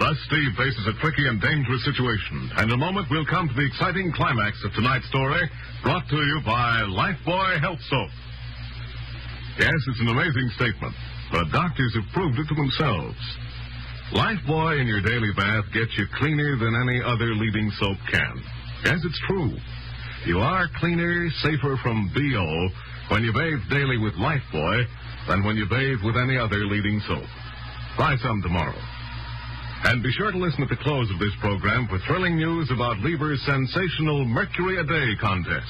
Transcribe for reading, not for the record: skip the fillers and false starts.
Thus, Steve faces a tricky and dangerous situation. And in a moment, we'll come to the exciting climax of tonight's story, brought to you by Lifebuoy Health Soap. Yes, it's an amazing statement, but doctors have proved it to themselves. Lifebuoy in your daily bath gets you cleaner than any other leading soap can. Yes, it's true. You are cleaner, safer from BO when you bathe daily with Lifebuoy than when you bathe with any other leading soap. Try some tomorrow. And be sure to listen at the close of this program for thrilling news about Lever's sensational Mercury a Day contest.